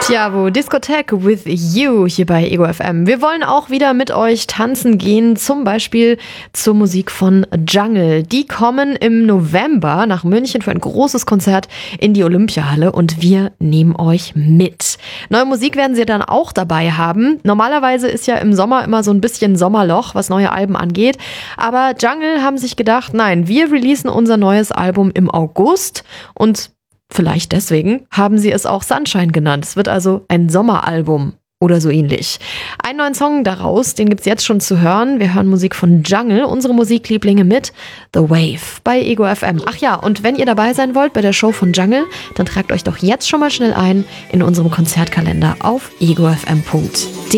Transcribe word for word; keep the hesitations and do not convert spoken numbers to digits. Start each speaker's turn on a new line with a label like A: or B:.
A: Tiavo, Discotheque with You hier bei Ego F M. Wir wollen auch wieder mit euch tanzen gehen, zum Beispiel zur Musik von Jungle. Die kommen im November nach München für ein großes Konzert in die Olympiahalle und wir nehmen euch mit. Neue Musik werden sie dann auch dabei haben. Normalerweise ist ja im Sommer immer so ein bisschen Sommerloch, was neue Alben angeht. Aber Jungle haben sich gedacht, nein, wir releasen unser neues Album im August und vielleicht deswegen haben sie es auch Sunshine genannt. Es wird also ein Sommeralbum oder so ähnlich. Einen neuen Song daraus, den gibt's jetzt schon zu hören. Wir hören Musik von Jungle, unsere Musiklieblinge mit The Wave bei Ego F M. Ach ja, und wenn ihr dabei sein wollt bei der Show von Jungle, dann tragt euch doch jetzt schon mal schnell ein in unserem Konzertkalender auf ego f m punkt d e.